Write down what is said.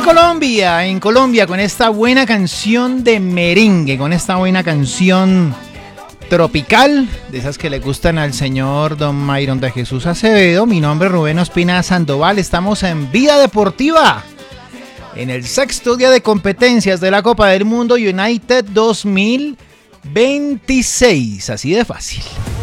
En Colombia, con esta buena canción de merengue, con esta buena canción tropical, de esas que le gustan al señor Don Myron de Jesús Acevedo. Mi nombre es Rubén Ospina Sandoval, estamos en Vida Deportiva, en el sexto día de competencias de la Copa del Mundo United 2026, así de fácil.